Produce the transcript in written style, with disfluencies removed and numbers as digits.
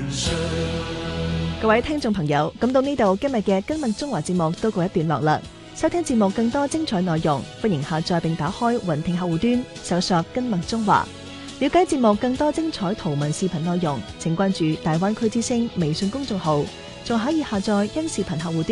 各位聽眾朋友，咁到呢度今日嘅今日中華節目都告一段落啦。收聽節目更多精彩內容，歡迎下載並打開雲聽客戶端，搜索今日中華。了解節目更多精彩圖文視頻內容，請關注大灣區之聲微信公眾號，仲可以下載因視頻客戶端。